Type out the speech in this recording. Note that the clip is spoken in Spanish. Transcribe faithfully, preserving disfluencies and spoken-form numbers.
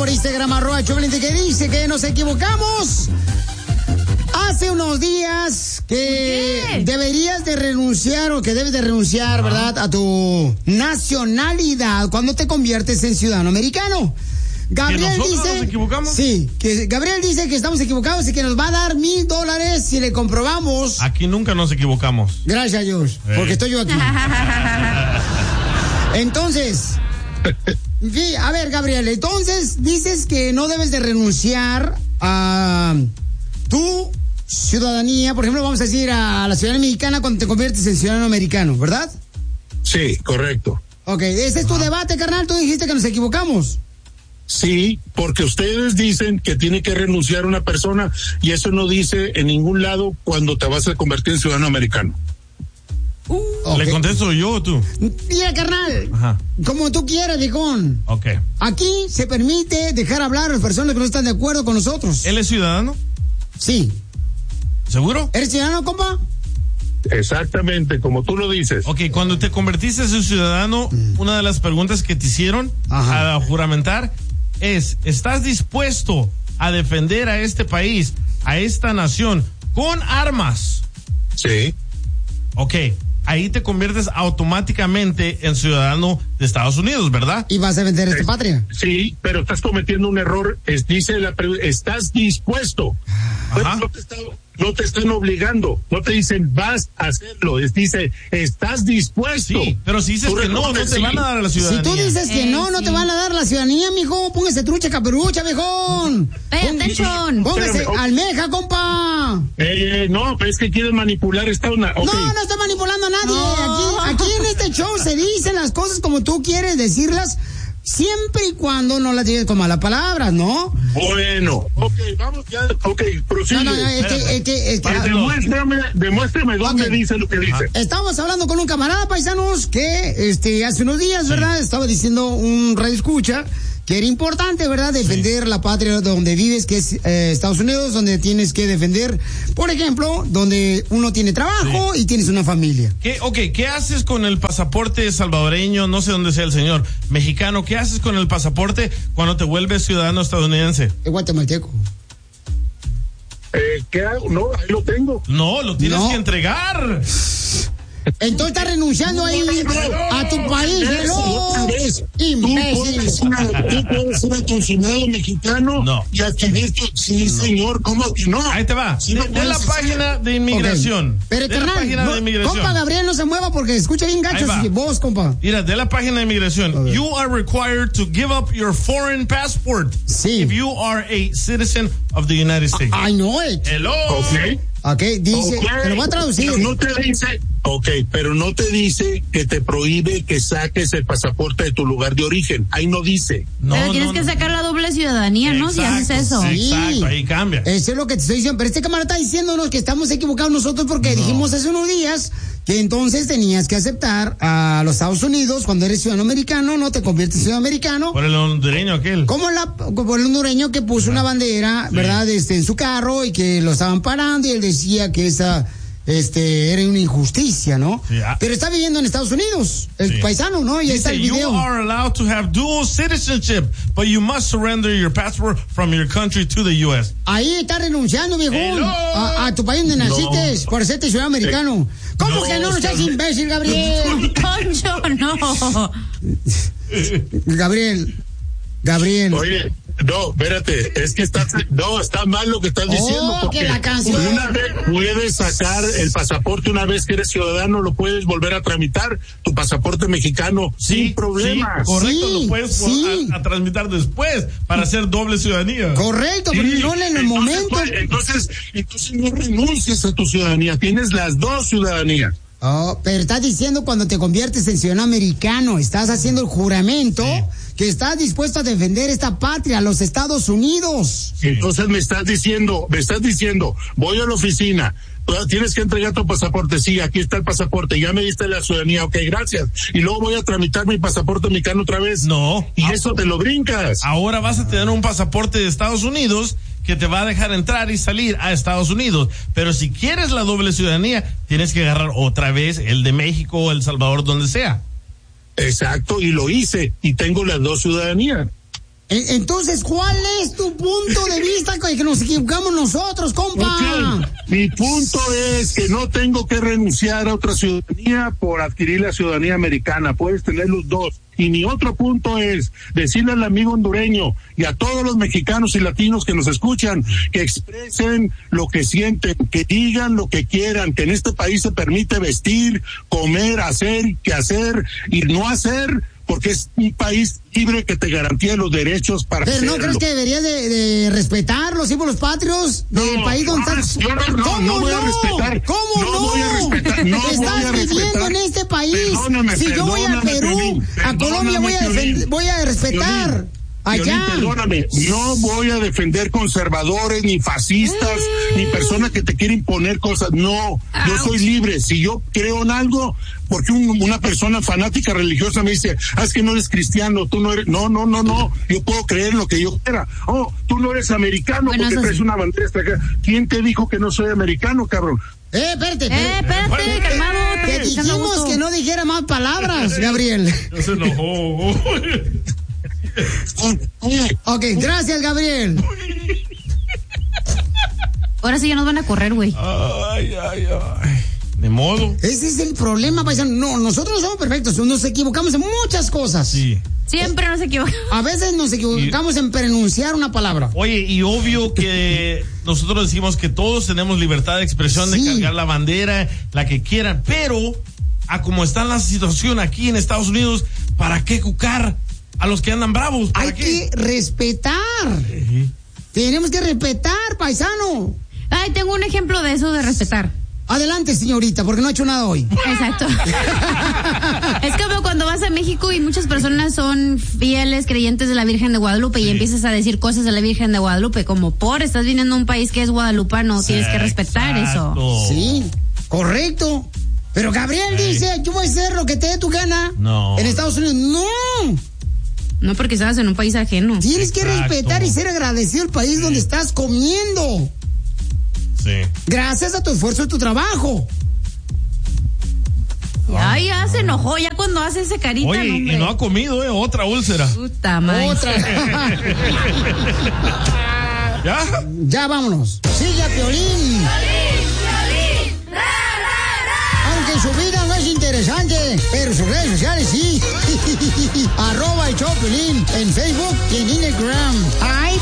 por Instagram, arroba Choplin, que dice que nos equivocamos hace unos días que deberías de renunciar o que debes de renunciar, Ajá. ¿verdad?, a tu nacionalidad cuando te conviertes en ciudadano americano. Gabriel ¿Que nosotros dice, nos equivocamos? Sí, que Gabriel dice que estamos equivocados y que nos va a dar mil dólares si le comprobamos. Aquí nunca nos equivocamos. Gracias a Dios, eh. porque estoy yo aquí. Entonces, sí, a ver, Gabriel, entonces dices que no debes de renunciar a tu ciudadanía, por ejemplo, vamos a decir a la ciudadanía mexicana cuando te conviertes en ciudadano americano, ¿verdad? Sí, correcto. Ok, ese es tu Ajá. debate, carnal, tú dijiste que nos equivocamos. Sí, porque ustedes dicen que tiene que renunciar una persona y eso no dice en ningún lado cuando te vas a convertir en ciudadano americano. Uh, okay. ¿Le contesto yo o tú? Mira, carnal, Ajá. como tú quieras, viejón. Ok. Aquí se permite dejar hablar a las personas que no están de acuerdo con nosotros. ¿Él es ciudadano? Sí. ¿Seguro? ¿Eres ciudadano, compa? Exactamente, como tú lo dices. Ok, cuando te convertiste en ciudadano, mm. una de las preguntas que te hicieron Ajá. a juramentar es, ¿estás dispuesto a defender a este país, a esta nación, con armas? Sí. Ok, ahí te conviertes automáticamente en ciudadano de Estados Unidos, ¿verdad? Y vas a defender esta es, patria. Sí, pero estás cometiendo un error. Es, dice la pregunta, ¿estás dispuesto? Ajá. No te está, no te están obligando, no te dicen vas a hacerlo, es, dice estás dispuesto. Sí, pero si dices que no, no te sí. van a dar la ciudadanía. Si tú dices que eh, no, no sí. te van a dar la ciudadanía, mijo, póngase trucha caperucha, viejón. Pay attention. Póngase Espérame, almeja, compa. Eh, no, pero es que quieres manipular esta una. Okay. No, no estoy manipulando a nadie. No. Aquí, aquí en este show se dicen las cosas como tú quieres decirlas, siempre y cuando no las digas con malas palabras, ¿no? Bueno, ok, vamos ya, ok, prosigue. No, no, no, es que, es que, es que demuéstrame, demuéstrame dónde okay. dice lo que dice. Estamos hablando con un camarada, paisanos, que, este, hace unos días, sí. ¿verdad? Estaba diciendo un radio escucha que era importante, ¿verdad? Defender sí. la patria donde vives, que es eh, Estados Unidos, donde tienes que defender, por ejemplo, donde uno tiene trabajo sí. y tienes una familia. ¿Qué, ok, ¿qué haces con el pasaporte salvadoreño, no sé dónde sea el señor, mexicano? ¿Qué haces con el pasaporte cuando te vuelves ciudadano estadounidense? Es guatemalteco. Eh, ¿qué hago? No, ahí lo tengo. No, lo tienes no. que entregar. Entonces estás renunciando ahí a tu país, ¿no? Imbécil. Tú puedes ser aconcinado mexicano no. y activista. Sí, no. señor, ¿cómo que no? Ahí te va. Sí, de, de la página de inmigración. Okay. Pero, de carnal, la página no, de inmigración. Compa, Gabriel, no se mueva porque escucha bien gacho si vos, compa. Mira, de la página de inmigración. You are required to give up your foreign passport. Sí. If you are a citizen of the United States. I know it. Hello. Okay. Ok, dice, okay. te lo voy a traducir. Pero no te dice, ok, pero no te dice que te prohíbe que saques el pasaporte de tu lugar de origen. Ahí no dice. No, pero tienes no, que no. sacar la doble ciudadanía, ¿no? Exacto, si haces eso. Sí. Exacto, ahí cambia. Eso es lo que te estoy diciendo. Pero este camarada está diciéndonos que estamos equivocados nosotros porque no. dijimos hace unos días que entonces tenías que aceptar a los Estados Unidos cuando eres ciudadano americano, no te conviertes en ciudadano americano. Por el hondureño aquel. Como la, por el hondureño que puso ah. una bandera, sí. ¿verdad? Este, en su carro y que lo estaban parando y él decía que esa, este, era una injusticia, ¿no? Sí, ah. Pero está viviendo en Estados Unidos, el sí. paisano, ¿no? Y ahí está el video. You are allowed to have dual citizenship, but you must surrender your passport from your country to the U S. Ahí está renunciando, viejo, a, a tu país donde naciste no. por serte ciudadano americano. ¿Cómo no, que no? No seas imbécil, Gabriel. Concho, no. Gabriel, Gabriel. Oye, no, espérate, es que está, no, está mal lo que estás diciendo. Oh, porque que la canción. Una vez puedes sacar el pasaporte, una vez que eres ciudadano, lo puedes volver a tramitar, tu pasaporte mexicano, sí, sin problemas. Sí, correcto, sí, lo puedes sí. a, a tramitar después para hacer doble ciudadanía. Correcto, pero sí, no en el entonces, momento. Pues, entonces, entonces no renuncies a tu ciudadanía, tienes las dos ciudadanías. Oh, pero estás diciendo cuando te conviertes en ciudadano americano, estás haciendo el juramento sí. que estás dispuesto a defender esta patria, los Estados Unidos. Sí. Entonces me estás diciendo, me estás diciendo, voy a la oficina, tienes que entregar tu pasaporte, sí, aquí está el pasaporte, ya me diste la ciudadanía, ok, gracias, y luego voy a tramitar mi pasaporte mexicano otra vez. No. Y eso te lo brincas. Ahora vas a tener un pasaporte de Estados Unidos que te va a dejar entrar y salir a Estados Unidos, pero si quieres la doble ciudadanía, tienes que agarrar otra vez el de México o El Salvador, donde sea. Exacto, y lo hice, y tengo las dos ciudadanías. Entonces, ¿cuál es tu punto de vista que nos equivocamos nosotros, compa? Okay. Mi punto es que no tengo que renunciar a otra ciudadanía por adquirir la ciudadanía americana. Puedes tener los dos. Y mi otro punto es decirle al amigo hondureño y a todos los mexicanos y latinos que nos escuchan que expresen lo que sienten, que digan lo que quieran, que en este país se permite vestir, comer, hacer, que hacer y no hacer, porque es un país libre que te garantía los derechos para Pero hacerlo. ¿no crees que deberías de, de respetar los símbolos patrios del no, país donde no, estás? Yo no, no, ¿Cómo no voy no? a respetar. ¿Cómo no? No voy a respetar. No estás voy a viviendo respetar. en este país. Perdóname, si yo voy a perdóname, Perú, Piolín, a Colombia voy a, Piolín, voy a respetar. Piolín, Allá. Piolín, perdóname, no voy a defender conservadores, ni fascistas, mm. ni personas que te quieren imponer cosas. No, Ouch. Yo soy libre. Si yo creo en algo, porque un, una persona fanática religiosa me dice, ah, es que no eres cristiano, tú no eres. No, no, no, no. Yo puedo creer en lo que yo quiera. Oh, tú no eres americano bueno, porque traes sí. una bandera extranjera. ¿Quién te dijo que no soy americano, cabrón? Eh, espérate. Eh, espérate, calmado. Te dijimos que no dijera más palabras, Gabriel. No se enojó. Ok, gracias, Gabriel. Ahora sí ya nos van a correr, güey. Ay, ay, ay. De modo. Ese es el problema, paisano. No, nosotros somos perfectos. Nos equivocamos en muchas cosas. Sí. Siempre nos equivocamos. A veces nos equivocamos y... en pronunciar una palabra. Oye, y obvio que nosotros decimos que todos tenemos libertad de expresión, sí. de cargar la bandera, la que quieran, pero a como está la situación aquí en Estados Unidos, ¿para qué cucar a los que andan bravos? Hay qué? que respetar. Uh-huh. Tenemos que respetar, paisano. Ay, tengo un ejemplo de eso de respetar. Adelante, señorita, porque no ha hecho nada hoy. Exacto. Es como cuando vas a México y muchas personas son fieles creyentes de la Virgen de Guadalupe sí. y empiezas a decir cosas de la Virgen de Guadalupe, como por, estás viniendo a un país que es guadalupano, sí, tienes que respetar exacto. eso. Sí, correcto. Pero Gabriel sí. dice, yo voy a hacer lo que te dé tu gana. No. En Estados Unidos, no. No, porque estabas en un país ajeno. Tienes que exacto. respetar y ser agradecido al país sí. donde estás comiendo. Sí. Gracias a tu esfuerzo y tu trabajo. Ya, ya se enojó, ya cuando hace ese carita. Oye, hombre. Y no ha comido, ¿eh? Otra úlcera. Puta madre. Otra. ¿Ya? Ya vámonos. Sigue a Piolín. Piolín, ra, ra, ra. Aunque su vida no es interesante, pero sus redes sociales sí. Arroba el show Piolín en Facebook y en Instagram. Ay,